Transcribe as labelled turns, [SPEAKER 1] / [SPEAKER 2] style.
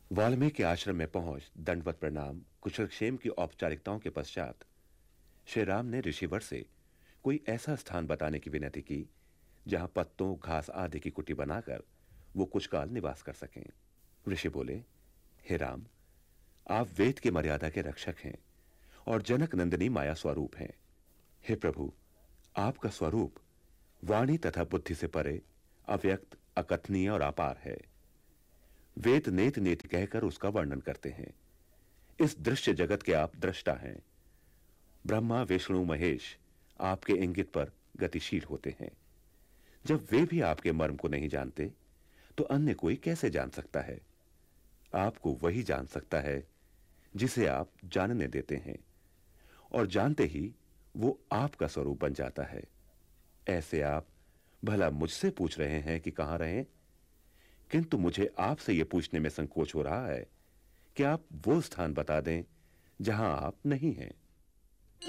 [SPEAKER 1] वाल्मीकि आश्रम में पहुंच दंडवत प्रणाम कुशलक्षेम की औपचारिकताओं के पश्चात श्री राम ने ऋषिवर से कोई ऐसा स्थान बताने की विनती की जहां पत्तों घास आदि की कुटी बनाकर वो कुछ काल निवास कर सकें। ऋषि बोले, हे राम, आप वेद की मर्यादा के रक्षक हैं और जनक नंदिनी माया स्वरूप हैं। हे प्रभु, आपका स्वरूप वाणी तथा बुद्धि से परे अव्यक्त, अकथनीय और अपार है। वेद नेत नेति कहकर उसका वर्णन करते हैं। इस दृश्य जगत के आप दृष्टा हैं। ब्रह्मा विष्णु महेश आपके इंगित पर गतिशील होते हैं। जब वे भी आपके मर्म को नहीं जानते तो अन्य कोई कैसे जान सकता है? आपको वही जान सकता है जिसे आप जानने देते हैं, और जानते ही वो आपका स्वरूप बन जाता है। ऐसे आप भला मुझसे पूछ रहे हैं कि कहां रहें, किंतु मुझे आपसे यह पूछने में संकोच हो रहा है कि आप वो स्थान बता दें जहां आप नहीं हैं।